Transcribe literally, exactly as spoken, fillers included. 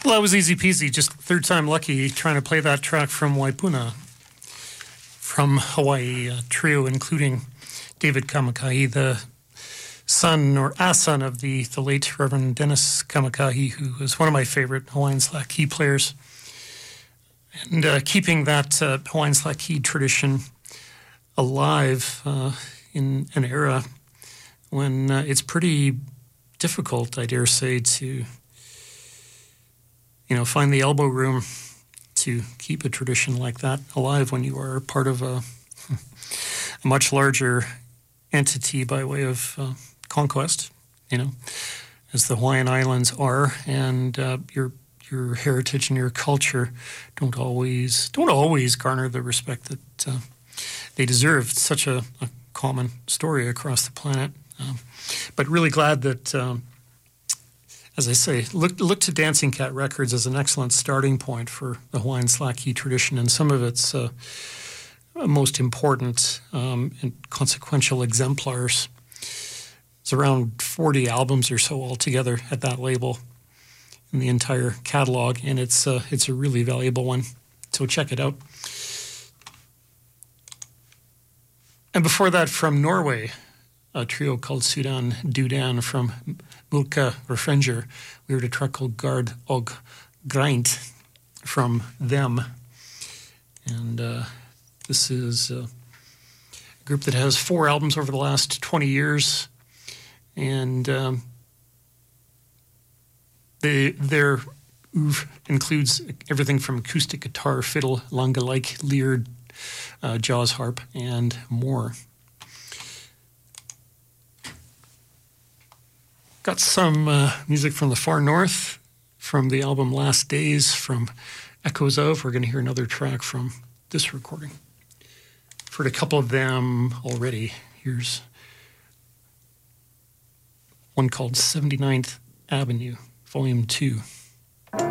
Well, that was easy peasy. Just third time lucky trying to play that track from Waipuna from Hawaii, a trio including David Kamakahi, the son or a son of the, the late Reverend Dennis Kamakahi, who was one of my favorite Hawaiian slack key players. And uh, keeping that uh, Hawaiian slack key tradition alive uh, in an era when uh, it's pretty difficult, I dare say, to you know find the elbow room to keep a tradition like that alive when you are part of a, a much larger entity by way of uh, conquest, you know, as the Hawaiian Islands are, and uh, your your heritage and your culture don't always don't always garner the respect that uh, they deserve. It's such a, a common story across the planet, um, but really glad that. Um, As I say, look look to Dancing Cat Records as an excellent starting point for the Hawaiian slack key tradition and some of its uh, most important um, and consequential exemplars. It's around forty albums or so altogether at that label in the entire catalog, and it's uh, it's a really valuable one. So check it out. And before that, from Norway, a trio called Sudan Dudan from Mulka Refrenger. We heard a track called Gard og Greint from them. And uh, this is a group that has four albums over the last twenty years. And um, they, their oeuvre includes everything from acoustic guitar, fiddle, langalike, lyre, uh, jaws harp, and more. Got some uh, music from the far north, from the album Last Days, from Echoes Of. We're going to hear another track from this recording. I've heard a couple of them already. Here's one called seventy-ninth Avenue, Volume two.